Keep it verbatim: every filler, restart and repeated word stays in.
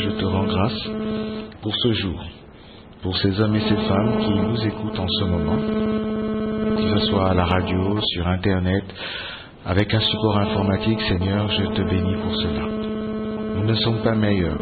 je te rends grâce pour ce jour, pour ces hommes et ces femmes qui nous écoutent en ce moment, que ce soit à la radio, sur Internet, avec un support informatique. Seigneur, je te bénis pour cela. Nous ne sommes pas meilleurs,